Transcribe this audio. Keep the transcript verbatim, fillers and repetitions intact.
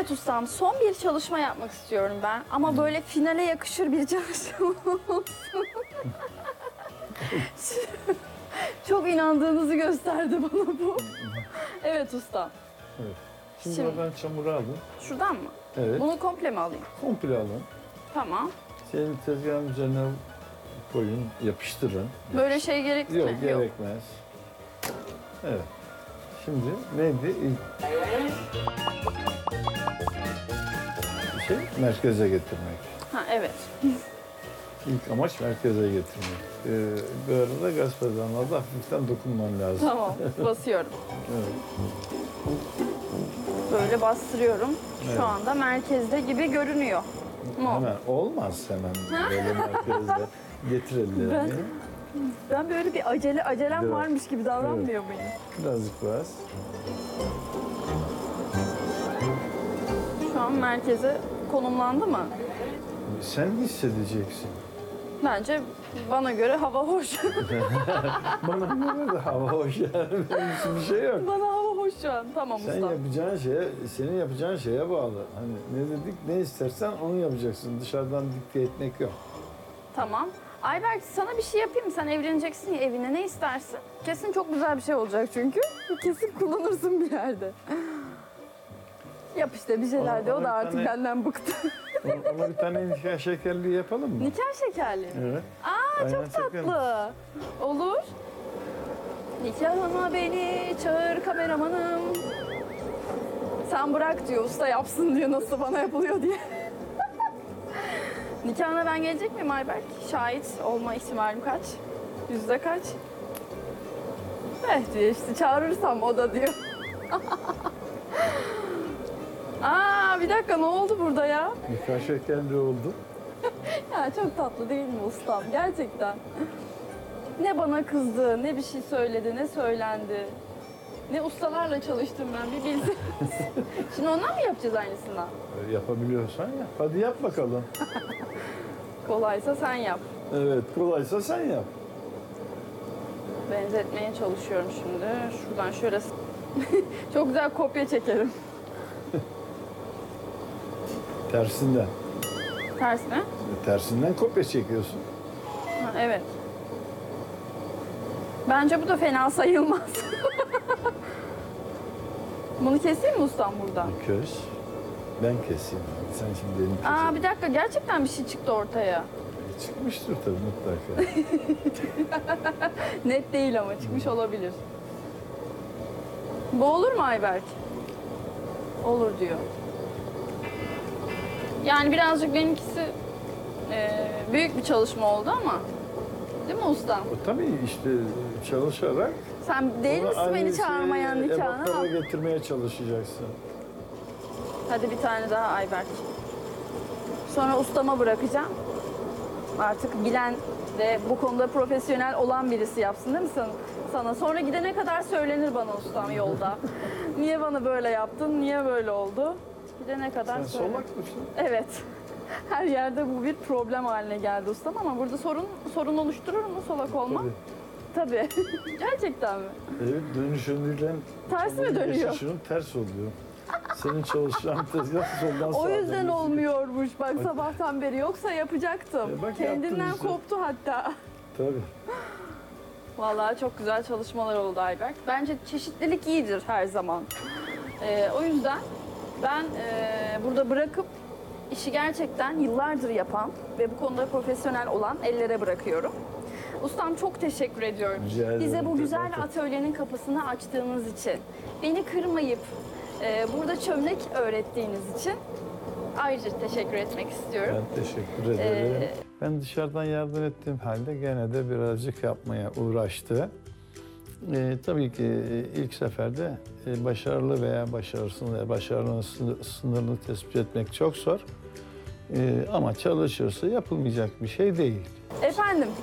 Evet ustam, son bir çalışma yapmak istiyorum ben. Ama böyle finale yakışır bir çalışma olsun. Çok inandığınızı gösterdi bana bu. Evet ustam. Evet. Şimdi, Şimdi- oradan çamuru alın. Şuradan mı? Evet. Bunu komple mi alayım? Komple alın. Tamam. Senin tezgahın üzerine koyun, yapıştırın. Böyle şey gerekli mi? Yok, gerekmez. Evet. Şimdi neydi? İlk şey merkeze getirmek. Ha evet. İlk amaç merkeze getirmek. Ee, bu arada gaz pedalına da hafiften dokunman lazım. Tamam. Basıyorum. Evet. Böyle bastırıyorum. Evet. Şu anda merkezde gibi görünüyor. Mu? Hemen olmaz hemen böyle merkezde. Getir ellerini. Ben- Ben böyle bir acele acelem Evet. varmış gibi davranmıyor muyum? Birazcık bas. Şu an merkeze konumlandı mı? Sen hissedeceksin. Bence bana göre hava hoş. Bana göre de hava hoş yani. Benim için bir şey yok. Bana hava hoş şu an. Tamam Sen usta. yapacağın şeye, senin yapacağın şeye bağlı. Hani ne dedik, ne istersen onu yapacaksın. Dışarıdan dikte etmek yok. Tamam. Ayberk sana bir şey yapayım mı? Sen evleneceksin ya evine ne istersin? Kesin çok güzel bir şey olacak çünkü. Kesin kullanırsın bir yerde. Yap işte bir şeyler Ona- de o ona da bir artık tane- benden bıktı. Ona, ona bir tane nikah şekerliği yapalım mı? Nikah şekerliği. Evet. Aa Aynen, çok tatlı. Olur. Nikahıma beni çağır kameramanım. Sen bırak diyor usta yapsın diyor nasıl bana yapılıyor diye. Nikahına ben gelecek miyim Ayberk? Şahit olma ihtimalim kaç? Yüzde kaç? Eh diyor işte çağırırsam o da diyor. Aa bir dakika ne oldu burada ya? Nikah şekerliği oldu. Ya çok tatlı değil mi ustam? Gerçekten. Ne bana kızdı, ne bir şey söyledi, ne söylendi. Ne ustalarla çalıştım ben bir bilseniz. Şimdi ondan mı yapacağız aynısından? Ee, Yapabiliyorsan yap. Hadi yap bakalım. Kolaysa sen yap. Evet, kolaysa sen yap. Benzetmeye çalışıyorum şimdi. Şuradan şöyle... Çok güzel kopya çekerim. Tersinden. Ters mi? Tersinden kopya çekiyorsun. Ha, evet. Bence bu da fena sayılmaz. Bunu keseyim mi ustam burada? Kes. Ben keseyim. Sen şimdi benim Aa keseyim. bir dakika gerçekten bir şey çıktı ortaya. Çıkmıştır tabii mutlaka. Net değil ama çıkmış olabilir. Bu olur mu Ayberk? Olur diyor. Yani birazcık benimkisi e, büyük bir çalışma oldu ama. Değil mi ustam? O tabii işte çalışarak Sen değil onu misin beni aynı çağırmayan şeyi nikahına? ebatlara getirmeye çalışacaksın. Hadi bir tane daha Ayberk. Sonra ustama bırakacağım. Artık bilen ve bu konuda profesyonel olan birisi yapsın değil mi sana? sana? Sonra gidene kadar söylenir bana ustam yolda. Niye bana böyle yaptın, niye böyle oldu? Gidene kadar Sen söylenir. solak mısın? Evet. Her yerde bu bir problem haline geldi ustam ama burada sorun sorun oluşturur mu solak olmak? Tabii. Gerçekten mi? Evet, dönüşümüyle Ters mi dönüyor? geçişinin ters oluyor. Senin çalışacağın tezgah soldan sağa O yüzden dönüyor. olmuyormuş bak sabahtan beri. Yoksa yapacaktım. E bak Kendimden yaptın işte. koptu hatta. Tabii. Vallahi çok güzel çalışmalar oldu Ayberk. Bence çeşitlilik iyidir her zaman. Ee, o yüzden ben e, burada bırakıp işi gerçekten yıllardır yapan ve bu konuda profesyonel olan ellere bırakıyorum. Ustam çok teşekkür ediyorum. Rica ederim. Bize bu güzel Teşekkür. atölyenin kapısını açtığınız için, beni kırmayıp e, burada çömlek öğrettiğiniz için ayrıca teşekkür etmek istiyorum. Ben teşekkür ederim. Ee, Ben dışarıdan yardım ettiğim halde gene de birazcık yapmaya uğraştı. Ee, tabii ki ilk seferde e, başarılı veya başarısız veya başarının sınır- sınırını tespit etmek çok zor. Ee, ama çalışırsa yapılmayacak bir şey değil. Efendim,